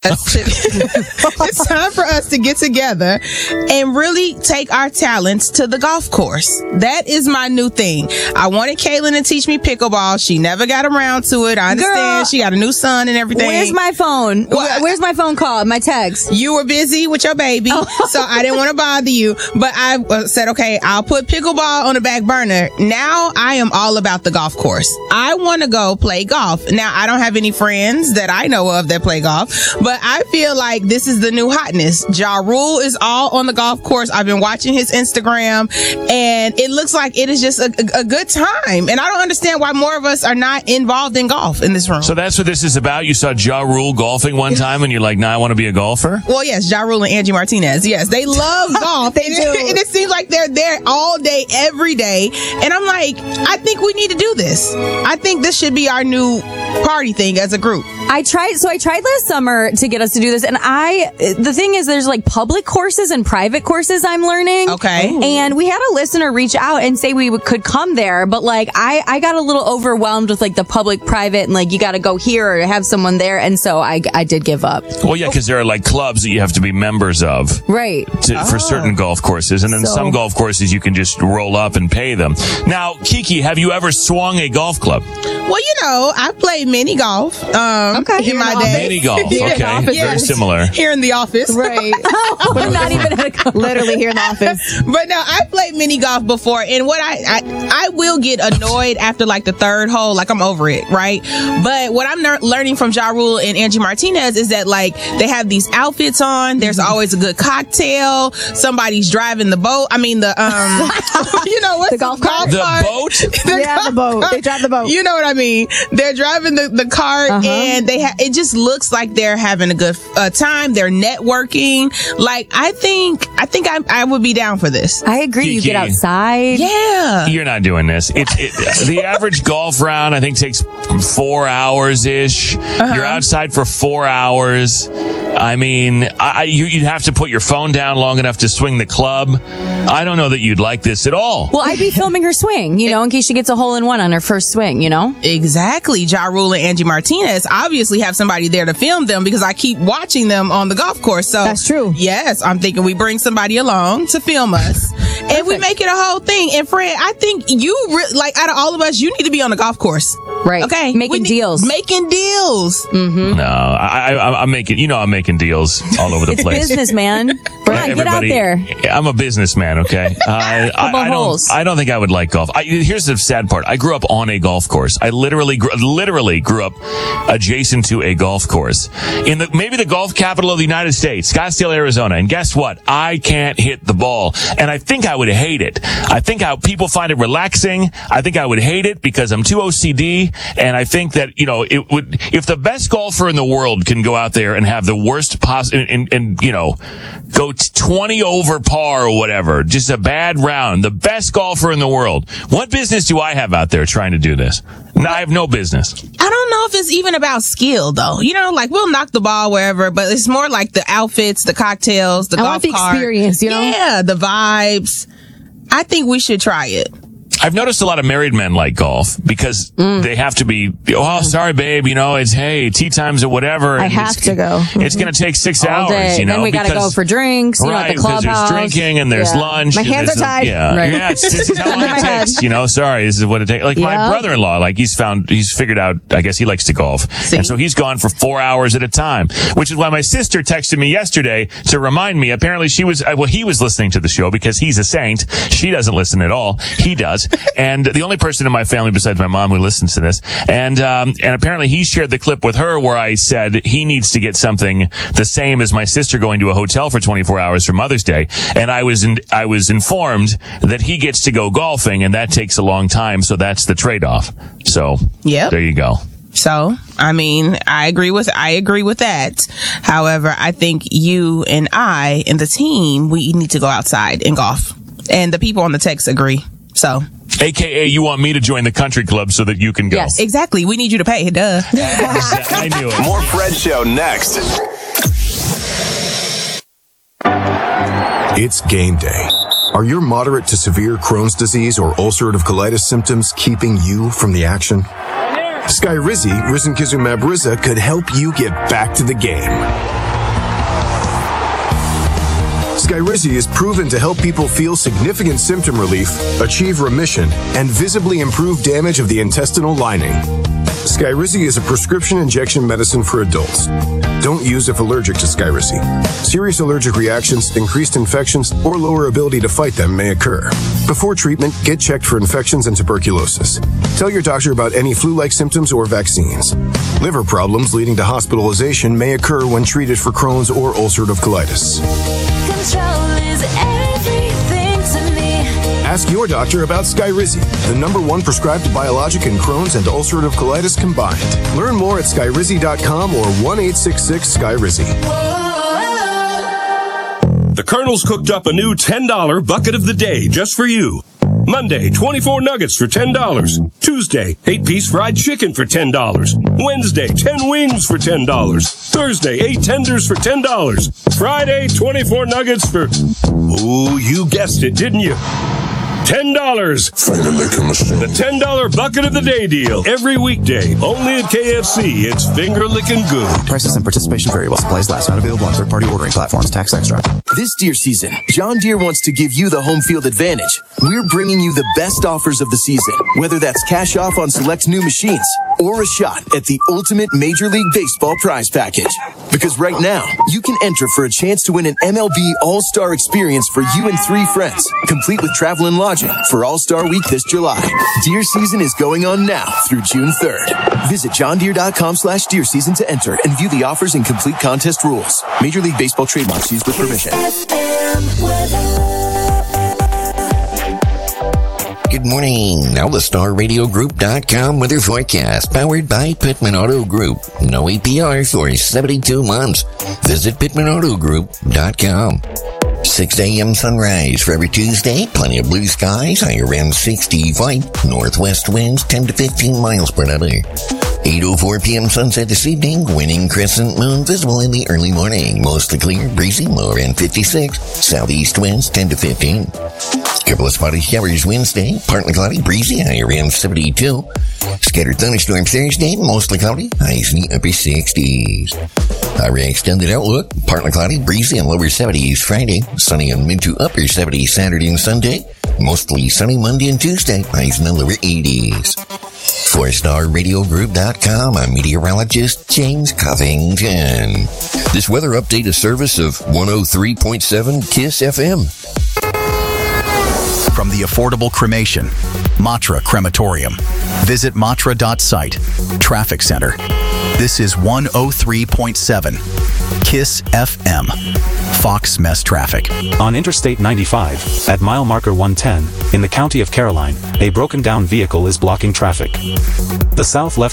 It's time for us to get together and really take our talents to the golf course. That is my new thing. I wanted Kaylin to teach me pickleball. She never got around to it. I understand. Girl, she got a new son and everything. Where's my phone? Where's my phone call? My text. You were busy with your baby, so I didn't want to bother you. But I said, okay, I'll put pickleball on the back burner. Now I am all about the golf course. I want to go play golf. Now, I don't have any friends that I know of that play golf, but I feel like this is the new hotness. Ja Rule is all on the golf course. I've been watching his Instagram, and it looks like it is just a good time. And I don't understand why more of us are not involved in golf in this room. So that's what this is about? You saw Ja Rule golfing one time, and you're like, nah, I want to be a golfer? Well, yes, Ja Rule and Angie Martinez. Yes, they love golf. They do. And it seems like they're there all day, every day. And I'm like, I think we need to do this. I think this should be our new party thing as a group. I tried last summer to get us to do this, and the thing is, there's like public courses and private courses I'm learning. Okay. And we had a listener reach out and say we could come there, but like I got a little overwhelmed with like the public, private, and like you got to go here or have someone there, and so I did give up. Well, yeah, because there are like clubs that you have to be members of. Right. For certain golf courses, and then some golf courses you can just roll up and pay them. Now, Kiki, have you ever swung a golf club? Well, I played mini golf in my day. Mini golf, okay. Very similar. Here in the office. Right. We're not even at a Literally here in the office. But no, I played mini golf before, and what I will get annoyed after like the third hole, like I'm over it, right? But what I'm learning from Ja Rule and Angie Martinez is that like they have these outfits on, there's always a good cocktail, somebody's driving the boat. I mean what's the golf cart? The boat? The boat. They drive the boat. You know what I mean? They're driving the cart, and it just looks like they're having a good time. They're networking. Like I think I would be down for this. I agree. Kiki, you get outside. Yeah. You're not doing this. The average golf round, I think, takes 4 hours ish. You're outside for 4 hours. I mean, you'd have to put your phone down long enough to swing the club. I don't know that you'd like this at all. Well, I'd be filming her swing, in case she gets a hole-in-one on her first swing, Exactly. Ja Rule and Angie Martinez obviously have somebody there to film them because I keep watching them on the golf course. So that's true. Yes, I'm thinking we bring somebody along to film us. And we make it a whole thing. And Fred, I think out of all of us, you need to be on the golf course. Right. Okay. Making deals. Making deals. Mm-hmm. No, I'm making deals all over the it's place. It's business, man. Come on, get out there. I'm a businessman, okay? I don't think I would like golf. Here's the sad part. I grew up on a golf course. I literally grew up adjacent to a golf course in maybe the golf capital of the United States, Scottsdale, Arizona. And guess what? I can't hit the ball. And I think I would hate it. I think how people find it relaxing. I think I would hate it because I'm too OCD. And I think that, it would, if the best golfer in the world can go out there and have the worst and go 20 over par or whatever, just a bad round, the best golfer in the world. What business do I have out there trying to do this? No, I have no business. I don't know if it's even about skill, though. We'll knock the ball wherever, but it's more like the outfits, the cocktails, the golf cart. Experience, Yeah, the vibes. I think we should try it. I've noticed a lot of married men like golf because they have to be, sorry, babe, it's, hey, tea times or whatever. I have to go. It's going to take 6 All hours, day. Then we got to go for drinks, right, at the clubhouse. Because there's drinking and there's lunch. My hands are tied. Yeah, right. Yeah, this is how long it takes, sorry, this is what it takes. Like my brother-in-law, he's figured out, I guess he likes to golf. And so he's gone for 4 hours at a time, which is why my sister texted me yesterday to remind me. Apparently he was listening to the show because he's a saint. She doesn't listen at all. He does. And the only person in my family besides my mom who listens to this. And apparently he shared the clip with her where I said he needs to get something the same as my sister going to a hotel for 24 hours for Mother's Day. And I was informed that he gets to go golfing and that takes a long time. So that's the trade-off. So there you go. So, I agree with that. However, I think you and I and the team, we need to go outside and golf. And the people on the text agree. So, AKA, you want me to join the country club so that you can go. Yes, exactly. We need you to pay. Duh. I knew it. More Fred Show next. It's game day. Are your moderate to severe Crohn's disease or ulcerative colitis symptoms keeping you from the action? Skyrizi, risankizumab Riza, could help you get back to the game. Skyrizi is proven to help people feel significant symptom relief, achieve remission, and visibly improve damage of the intestinal lining. Skyrizi is a prescription injection medicine for adults. Don't use if allergic to Skyrizi. Serious allergic reactions, increased infections, or lower ability to fight them may occur. Before treatment, get checked for infections and tuberculosis. Tell your doctor about any flu-like symptoms or vaccines. Liver problems leading to hospitalization may occur when treated for Crohn's or ulcerative colitis. Control is everything to me. Ask your doctor about Skyrizi, the #1 prescribed biologic in Crohn's and ulcerative colitis combined. Learn more at skyrizi.com or 1-866-SKYRIZI. The Colonel's cooked up a new $10 bucket of the day just for you. Monday, 24 nuggets for $10. Tuesday, 8-piece fried chicken for $10. Wednesday, 10 wings for $10. Thursday, 8 tenders for $10. Friday, 24 nuggets for... Ooh, you guessed it, didn't you? $10. The $10 bucket of the day deal. Every weekday. Only at KFC. It's finger-licking good. Prices and participation vary while supplies last. Not available on third-party ordering platforms. Tax extra. This deer season, John Deere wants to give you the home field advantage. We're bringing you the best offers of the season. Whether that's cash off on select new machines or a shot at the ultimate Major League Baseball prize package. Because right now, you can enter for a chance to win an MLB All-Star experience for you and 3 friends, complete with travel and lodging for All-Star Week this July. Deer season is going on now through June 3rd. Visit johndeere.com/deer season to enter and view the offers and complete contest rules. Major League Baseball trademarks used with permission. Good morning. Now the StarRadioGroup.com weather forecast, powered by Pittman Auto Group. No APR for 72 months. Visit PittmanAutoGroup.com. 6 a.m. sunrise for every Tuesday. Plenty of blue skies. High around 65. Northwest winds 10 to 15 miles per hour. 8:04 p.m. sunset this evening. Waning crescent moon visible in the early morning. Mostly clear, breezy, low around 56. Southeast winds 10 to 15. Couple of spotty showers Wednesday. Partly cloudy, breezy, high around 72. Scattered thunderstorms Thursday. Mostly cloudy, highs in the upper 60s. Our extended outlook, partly cloudy, breezy, and lower 70s Friday. Sunny and mid to upper 70s Saturday and Sunday. Mostly sunny Monday and Tuesday. Highs in the lower 80s. For StarRadioGroup.com, I'm meteorologist James Covington. This weather update is service of 103.7 KISS FM. From the affordable cremation, Matra Crematorium. Visit matra.site. Traffic Center. This is 103.7 KISS FM. Fox Mess Traffic. On Interstate 95, at mile marker 110, in the county of Caroline, a broken down vehicle is blocking traffic. The south left